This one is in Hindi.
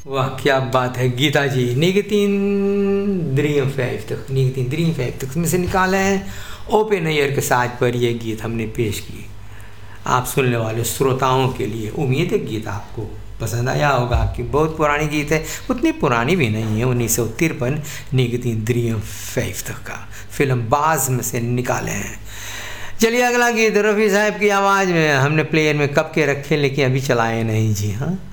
वाह क्या बात है गीता जी। निगतीन में से निकाले हैं ओपन एयर के साज पर ये गीत हमने पेश किए आप सुनने वाले श्रोताओं के लिए। उम्मीद है गीत आपको पसंद आया होगा कि बहुत पुरानी गीत है, उतनी पुरानी भी नहीं है, 1953 1953 का फिल्म बाज में से निकाले हैं। चलिए अगला गीत रफ़ी साहब की आवाज़ में हमने प्लेयर में कब के रखे लेकिन अभी चलाए नहीं जी। हाँ